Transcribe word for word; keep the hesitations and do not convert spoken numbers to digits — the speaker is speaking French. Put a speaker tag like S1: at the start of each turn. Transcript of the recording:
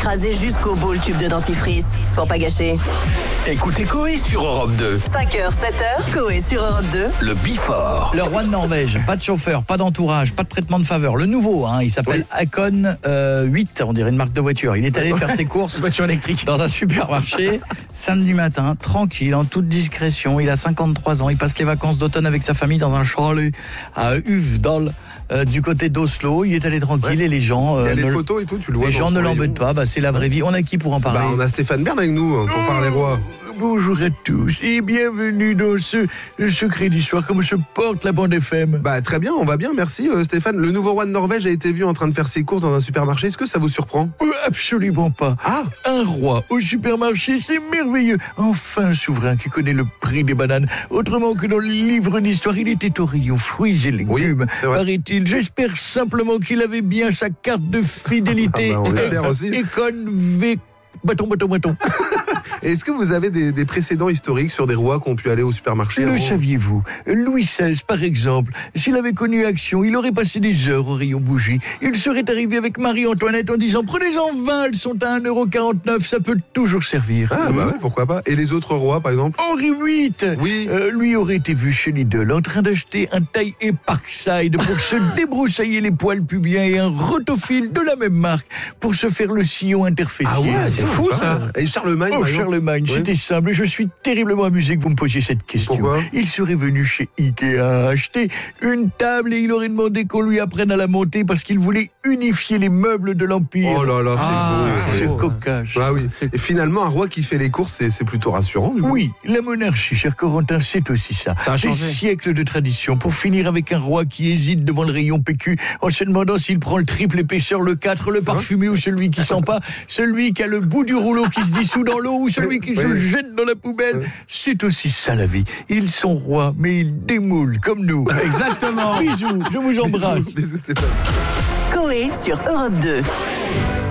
S1: écraser jusqu'au bout le tube de dentifrice. Faut pas gâcher.
S2: Écoutez Coé sur Europe deux.
S1: cinq heures, sept heures, Coé sur Europe deux.
S2: Le Bifort.
S3: Le roi de Norvège, pas de chauffeur, pas d'entourage, pas de traitement de faveur. Le nouveau, hein, il s'appelle oui. Acon euh, huit, on dirait une marque de voiture. Il est allé faire ses courses
S4: voiture électrique
S3: dans un supermarché samedi matin, tranquille, en toute discrétion. Il a cinquante-trois ans, il passe les vacances d'automne avec sa famille dans un chalet à Uvdal, euh, du côté d'Oslo. Il est allé tranquille ouais. et les gens...
S5: Euh, il y a les
S3: ne,
S5: photos et tout, tu le vois.
S3: Les gens ne l'embêtent pas, bah, c'est la vraie vie. On a qui pour en parler?
S5: Bah, on a Stéphane Bern avec nous hein, pour oh parler roi.
S6: Bonjour à tous et bienvenue dans ce secret d'histoire. Comment se porte la bande F M?
S5: Bah très bien, on va bien, merci euh, Stéphane. Le nouveau roi de Norvège a été vu en train de faire ses courses dans un supermarché. Est-ce que ça vous surprend?
S6: euh, Absolument pas.
S5: Ah,
S6: un roi au supermarché, c'est merveilleux. Enfin, un souverain qui connaît le prix des bananes. Autrement que dans le livre d'histoire, il était au rayon fruits et légumes.
S5: Oui,
S6: paraît-il. J'espère simplement qu'il avait bien sa carte de fidélité.
S5: Ah bah, on l'espère aussi.
S6: Econ V. Bâton, bâton, bâton.
S5: Est-ce que vous avez des, des précédents historiques sur des rois qui ont pu aller au supermarché?
S6: Le saviez-vous? Louis seize, par exemple, s'il avait connu Action, il aurait passé des heures au rayon bougie. Il serait arrivé avec Marie-Antoinette en disant « Prenez-en vingt, elles sont à un euro quarante-neuf, ça peut toujours servir. »
S5: Ah bah ouais, pourquoi pas. Et les autres rois, par exemple?
S6: Henri huit.
S5: Oui.
S6: Euh, lui aurait été vu chez Lidl en train d'acheter un taille et Parkside pour se débroussailler les poils pubiens et un rotophile de la même marque pour se faire le sillon interfécier.
S5: Ah ouais, c'est fou ça. Et Charlemagne,
S6: oh, Charlemagne, oui. C'était simple. Je suis terriblement amusé que vous me posiez cette question.
S5: Pourquoi?
S6: Il serait venu chez Ikea acheter une table et il aurait demandé qu'on lui apprenne à la monter parce qu'il voulait unifier les meubles de l'Empire.
S5: Oh là là, c'est
S6: ah,
S5: beau.
S6: C'est
S5: beau.
S6: cocasse.
S5: Ah oui. Et finalement, un roi qui fait les courses, c'est, c'est plutôt rassurant. Du coup.
S6: Oui, la monarchie, cher Corentin, c'est aussi ça.
S4: Ça a changé.
S6: Des siècles de tradition pour finir avec un roi qui hésite devant le rayon P Q en se demandant s'il prend le triple épaisseur, le quatre, le
S5: c'est
S6: parfumé
S5: vrai?
S6: ou celui qui sent pas, celui qui a le bout du rouleau qui se dissout dans l'eau ou celui qui oui. se jette dans la poubelle. Oui. C'est aussi ça la vie. Ils sont rois, mais ils démoulent comme nous.
S4: Exactement.
S6: Bisous, je vous embrasse.
S5: Bisous, bisous Stéphane.
S1: Coé sur Europe deux.